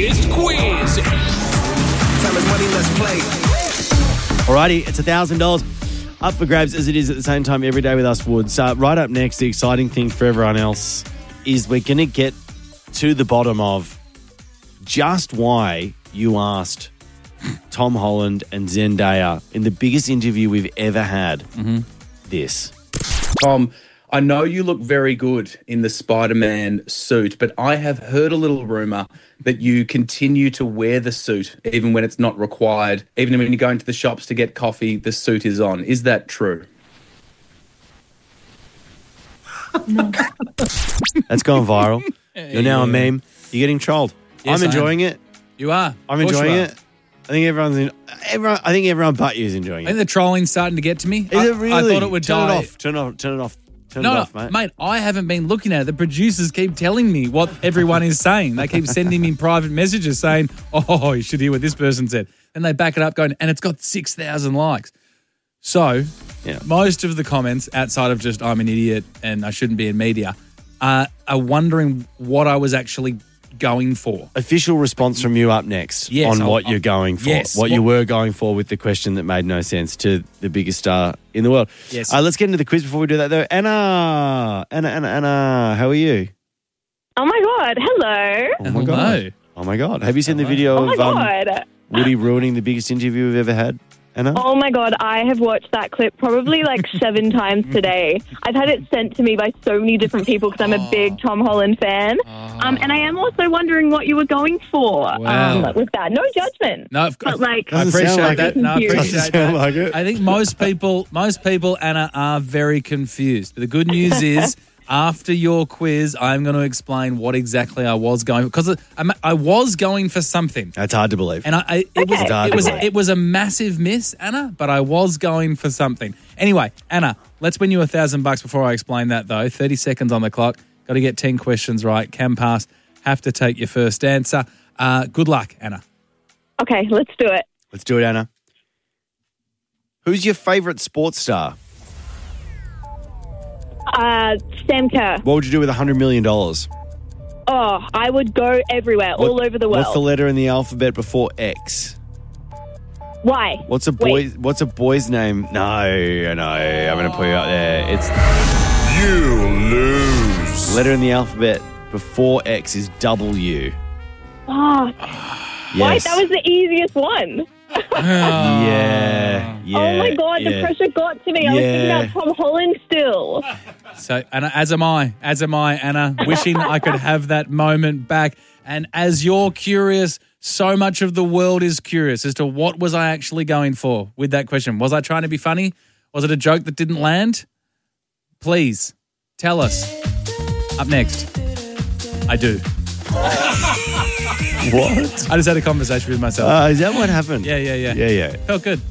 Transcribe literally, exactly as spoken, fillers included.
biggest quiz. Time is money, let's play. Alrighty, it's one thousand dollars up for grabs as it is at the same time every day with us, Woods. Uh, right up next, the exciting thing for everyone else is we're going to get to the bottom of just why you asked Tom Holland and Zendaya in the biggest interview we've ever had Mm-hmm. this. Tom, I know you look very good in the Spider-Man suit, but I have heard a little rumor that you continue to wear the suit even when it's not required. Even when you go into the shops to get coffee, the suit is on. Is that true? That's gone viral. You're now a meme. You're getting trolled. Yes, I'm enjoying it. You are. I'm Of course enjoying you are. it. I think everyone's in, everyone. I think everyone but you is enjoying I it. think the trolling's starting to get to me. Is I, it really? I thought it would turn die. it off. Turn it off. Turn it off. Turn No, it no, off, mate. mate, I haven't been looking at it. The producers keep telling me what everyone is saying. They keep sending me private messages saying, oh, you should hear what this person said. And they back it up going, and it's got six thousand likes. So Yeah. most of the comments outside of just I'm an idiot and I shouldn't be in media uh, are wondering what I was actually going for. Official response from you up next Yes, on I'll- what I'll- you're going for. yes. What you What- were going for with the question that made no sense to the biggest star in the world. Yes. Uh, let's get into the quiz before we do that, though. Anna, Anna, Anna, Anna, how are you? Oh my God, hello. Oh my Hello. god! Oh my god! Have you seen the video Oh my of um, God. Woody ruining the biggest interview we've ever had? Anna? Oh my God, I have watched that clip probably like seven times today. I've had it sent to me by so many different people because I'm a big Tom Holland fan. Um, and I am also wondering what you were going for Wow. um, with that. No judgment. No, of But course. like, I Doesn't appreciate sound like that. it. No, I Doesn't appreciate sound that. like it. I think most people, most people, Anna, are very confused. But the good news is, after your quiz, I'm going to explain what exactly I was going for because I, I was going for something, That's hard to believe. and I, I it was Okay. Hard it to was believe. it was a massive miss, Anna. But I was going for something. Anyway, Anna, let's win you a thousand bucks before I explain that, though. Thirty seconds on the clock. Got to get ten questions right. Can pass. Have to take your first answer. Uh, good luck, Anna. okay, let's do it. Let's do it, Anna. Who's your favourite sports star? Uh, Sam Kerr. What would you do with one hundred million dollars? Oh, I would go everywhere, all What- over the world. What's the letter in the alphabet before X? Why? What's a boy? Wait. What's a boy's name? No, no, I'm going to put you up there. It's You lose. letter in the alphabet before X is W. Oh, why? Yes. That was the easiest one. yeah, yeah. oh my God, yeah. the pressure got to me. I was Yeah. thinking about Tom Holland still. So, Anna, as am I, as am I, Anna, wishing I could have that moment back. And as you're curious, so much of the world is curious as to what was I actually going for with that question. Was I trying to be funny? Was it a joke that didn't land? Please, tell us. Up next, I do. What? I just had a conversation with myself. Uh, is that what happened? yeah, yeah, yeah. Yeah, yeah. Felt good.